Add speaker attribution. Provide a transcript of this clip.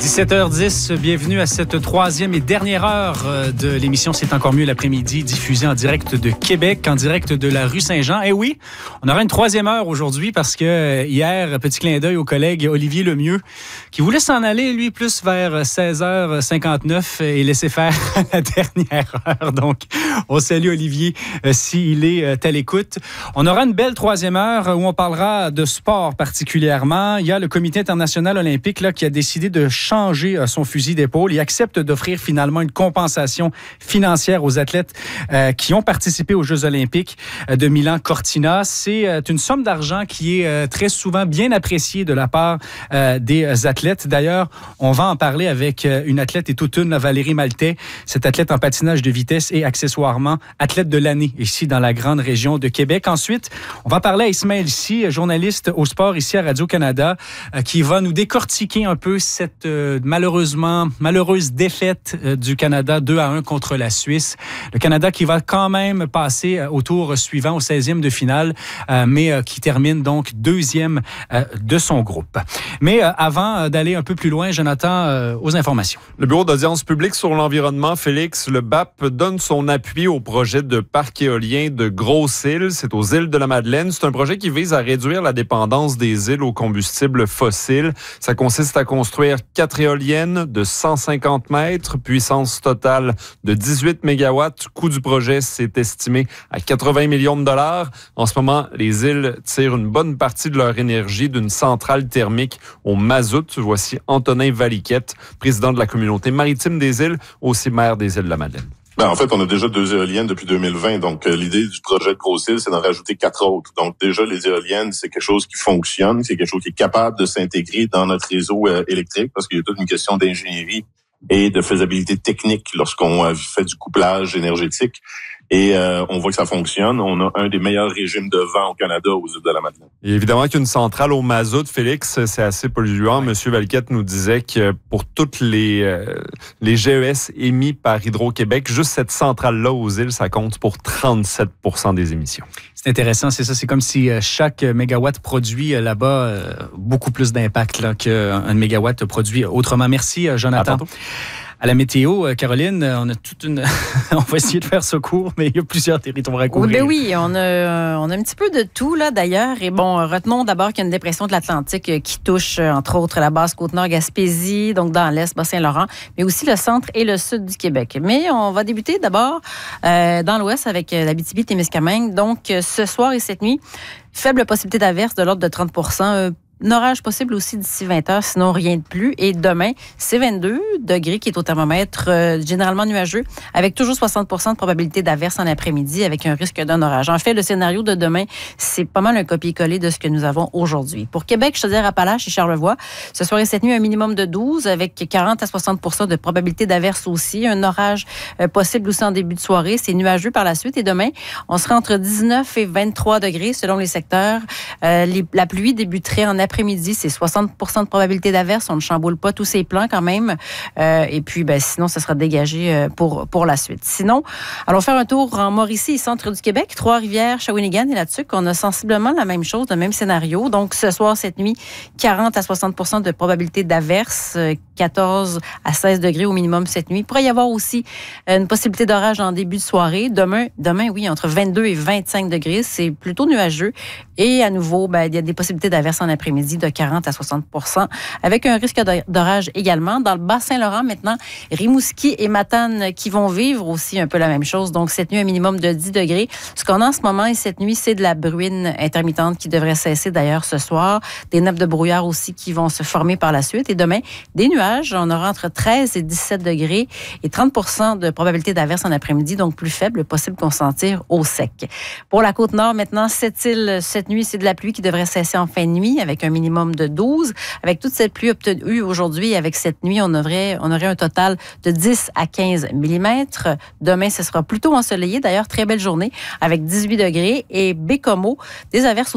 Speaker 1: 17h10, bienvenue à cette troisième et dernière heure de l'émission C'est encore mieux l'après-midi, diffusée en direct de Québec, en direct de la rue Saint-Jean. Et oui, on aura une troisième heure aujourd'hui parce que hier, petit clin d'œil au collègue Olivier Lemieux, qui voulait s'en aller, lui, plus vers 16h59 et laisser faire la dernière heure. Donc, on salue Olivier s'il est à l'écoute. On aura une belle troisième heure où on parlera de sport particulièrement. Il y a le Comité international olympique là, qui a décidé de changer son fusil d'épaule. Il accepte d'offrir finalement une compensation financière aux athlètes qui ont participé aux Jeux olympiques de Milan-Cortina. C'est une somme d'argent qui est très souvent bien appréciée de la part des athlètes. D'ailleurs, on va en parler avec une athlète et toute une, Valérie Maltais, cette athlète en patinage de vitesse et accessoirement athlète de l'année ici dans la grande région de Québec. Ensuite, on va parler à Ismaël Sy, journaliste au sport ici à Radio-Canada, qui va nous décortiquer un peu cette malheureuse défaite du Canada 2-1 contre la Suisse. Le Canada qui va quand même passer au tour suivant, au 16e de finale, mais qui termine donc deuxième de son groupe. Mais avant d'aller un peu plus loin, Jonathan, aux informations.
Speaker 2: Le Bureau d'audience publique sur l'environnement, Félix, le BAP, donne son appui au projet de parc éolien de Grosse-Île. C'est aux îles de la Madeleine. C'est un projet qui vise à réduire la dépendance des îles aux combustibles fossiles. Ça consiste à construire 4 éoliennes de 150 mètres, puissance totale de 18 mégawatts. Coût du projet, c'est estimé à 80 millions de dollars. En ce moment, les îles tirent une bonne partie de leur énergie d'une centrale thermique au mazout. Voici Antonin Valiquette, président de la communauté maritime des îles, aussi maire des îles de la Madeleine.
Speaker 3: En fait, on a déjà 2 éoliennes depuis 2020. Donc, l'idée du projet de Grosse-Île, c'est d'en rajouter 4 autres. Donc, déjà, les éoliennes, c'est quelque chose qui fonctionne. C'est quelque chose qui est capable de s'intégrer dans notre réseau électrique parce qu'il y a toute une question d'ingénierie et de faisabilité technique lorsqu'on fait du couplage énergétique. Et on voit que ça fonctionne. On a un des meilleurs régimes de vent au Canada aux îles de la Madeleine.
Speaker 2: Et évidemment qu'une centrale au mazout, Félix, c'est assez polluant. Ouais. Monsieur Valiquette nous disait que pour toutes les GES émis par Hydro-Québec, juste cette centrale-là aux îles, ça compte pour 37% des émissions.
Speaker 1: C'est intéressant, c'est ça. C'est comme si chaque mégawatt produit là-bas beaucoup plus d'impact là, qu'un mégawatt produit autrement. Merci, Jonathan. À la météo, Caroline, on a on va essayer de faire ce cours, mais il y a plusieurs territoires à couvrir.
Speaker 4: Oui, on a un petit peu de tout, là, d'ailleurs. Et bon, retenons d'abord qu'il y a une dépression de l'Atlantique qui touche, entre autres, la basse Côte-Nord, Gaspésie, donc dans l'Est, Bas-Saint-Laurent, mais aussi le centre et le sud du Québec. Mais on va débuter d'abord dans l'Ouest avec l'Abitibi-Témiscamingue. Donc, ce soir et cette nuit, faible possibilité d'averse de l'ordre de 30 %. Un orage possible aussi d'ici 20 heures, sinon rien de plus. Et demain, c'est 22 degrés qui est au thermomètre, généralement nuageux, avec toujours 60 % de probabilité d'averse en après-midi, avec un risque d'un orage. En fait, le scénario de demain, c'est pas mal un copier-coller de ce que nous avons aujourd'hui. Pour Québec, Chaudière-Appalaches et Charlevoix, ce soir et cette nuit, un minimum de 12, avec 40 à 60 % de probabilité d'averse aussi. Un orage possible aussi en début de soirée. C'est nuageux par la suite. Et demain, on sera entre 19 et 23 degrés selon les secteurs. La pluie débuterait en après-midi, c'est 60 % de probabilité d'averse. On ne chamboule pas tous ces plans quand même. Et puis, sinon, ça sera dégagé pour la suite. Sinon, allons faire un tour en Mauricie, centre du Québec, Trois-Rivières, Shawinigan et là-dessus, on a sensiblement la même chose, le même scénario. Donc, ce soir, cette nuit, 40 à 60 % de probabilité d'averse, 14 à 16 degrés au minimum cette nuit. Il pourrait y avoir aussi une possibilité d'orage en début de soirée. Demain, oui, entre 22 et 25 degrés. C'est plutôt nuageux. Et à nouveau, il y a des possibilités d'averse en après-midi de 40 à 60 %, avec un risque d'orage également. Dans le Bas-Saint-Laurent, maintenant, Rimouski et Matane qui vont vivre aussi un peu la même chose. Donc, cette nuit, un minimum de 10 degrés. Ce qu'on a en ce moment et cette nuit, c'est de la bruine intermittente qui devrait cesser d'ailleurs ce soir. Des nappes de brouillard aussi qui vont se former par la suite. Et demain, des nuages. On aura entre 13 et 17 degrés et 30 % de probabilité d'averse en après-midi, donc plus faible, possible qu'on s'en tire au sec. Pour la Côte-Nord, maintenant, cette île, cette nuit, c'est de la pluie qui devrait cesser en fin de nuit avec un minimum de 12. Avec toute cette pluie obtenue aujourd'hui, avec cette nuit, on aurait un total de 10 à 15 mm. Demain, ce sera plutôt ensoleillé. D'ailleurs, très belle journée avec 18 degrés. Et Bécomo, des averses